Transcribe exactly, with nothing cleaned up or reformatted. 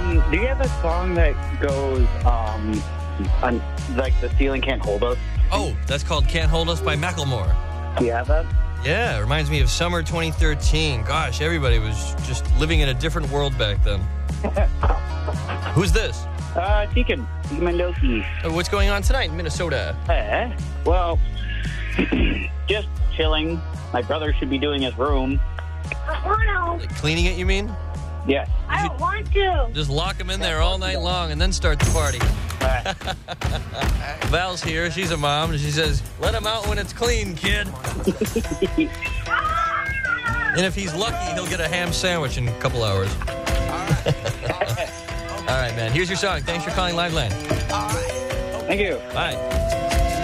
Um, do you have a song that goes, um, on, like, the ceiling can't hold us? Oh, that's called Can't Hold Us by Macklemore. Do you have that? Yeah, it reminds me of summer twenty thirteen. Gosh, everybody was just living in a different world back then. Who's this? Uh, Deacon. Deacon Mendoza. Uh, What's going on tonight in Minnesota? Eh, well, just chilling. My brother should be doing his room. Like cleaning it, you mean? Yes. I don't want to. Just lock him in there all night long and then start the party. Uh, Val's here. She's a mom, and she says, let him out when it's clean, kid. And if he's lucky, he'll get a ham sandwich in a couple hours. All right, man. Here's your song. Thanks for calling Liveline. Thank you. Bye.